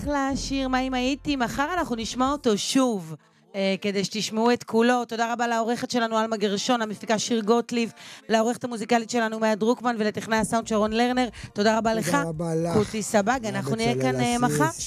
אחלה שיר, מה אם הייתי? מחר אנחנו נשמע אותו שוב, כדי שתשמעו את כולו. תודה רבה לעורכת שלנו אלמה גרשון, המפיקה שיר גוטליב, לעורכת המוזיקלית שלנו מאיה דרוקמן ולטכנאי הסאונד שרון לרנר. תודה רבה לך, קוטי סבג, אנחנו נהיה כאן מחר.